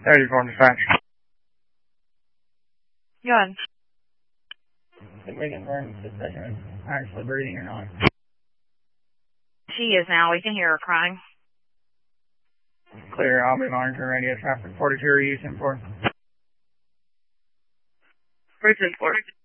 34 dispatch. Go ahead. We can confirm if this patient is actually breathing or not. She is now. We can hear her crying. Clear. I'll be monitoring radio traffic. 42 are you sent for? Bridge 4.